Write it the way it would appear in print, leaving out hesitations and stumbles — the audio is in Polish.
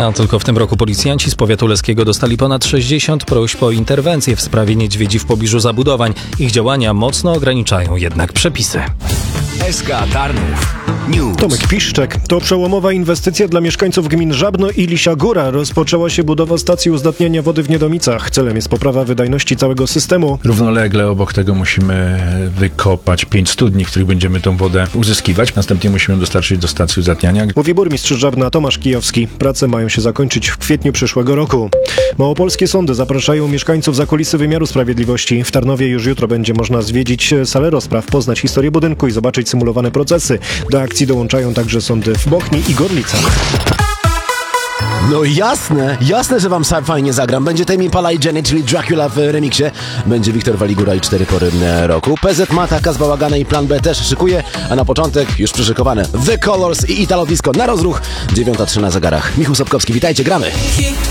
A tylko w tym roku policjanci z powiatu leskiego dostali ponad 60 próśb o interwencję w sprawie niedźwiedzi w pobliżu zabudowań. Ich działania mocno ograniczają jednak przepisy. SK Tarnów News. Tomek Piszczek. To przełomowa inwestycja dla mieszkańców gmin Żabno i Lisia Góra. Rozpoczęła się budowa stacji uzdatniania wody w Niedomicach. Celem jest poprawa wydajności całego systemu. Równolegle obok tego musimy wykopać 5 studni, w których będziemy tą wodę uzyskiwać. Następnie musimy dostarczyć do stacji uzdatniania. Mówi burmistrz Żabna Tomasz Kijowski. Prace mają się zakończyć w kwietniu przyszłego roku. Małopolskie sądy zapraszają mieszkańców za kulisy wymiaru sprawiedliwości. W Tarnowie już jutro będzie można zwiedzić salę rozpraw, poznać historię budynku i zobaczyć symulowane procesy. Do akcji dołączają także sądy w Bochni i Gorlicach. No jasne, że wam fajnie zagram. Będzie Tame Impala i Jenny, czyli Dracula w remiksie. Będzie Wiktor Waligura i 4 pory roku. PZ Mataka z Bałagana i Plan B też szykuje, a na początek już przyszykowane The Colors i Italo Disco na rozruch. 9:03 na zegarach. Michał Sobkowski, witajcie, gramy.